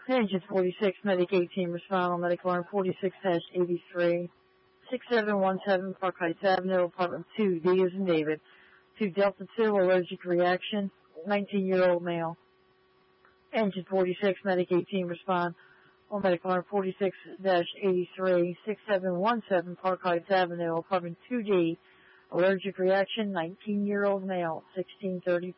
Engine 46, Medic 18, respond on Medic Alarm 46-83, 6717 Park Heights Avenue, Apartment 2, D as in David, to Delta 2, allergic reaction, 19-year-old male. Engine 46, Medic 18, respond on Medic Alarm 46-83, 6717 Park Heights Avenue, Apartment 2D, allergic reaction, 19-year-old male, 1632.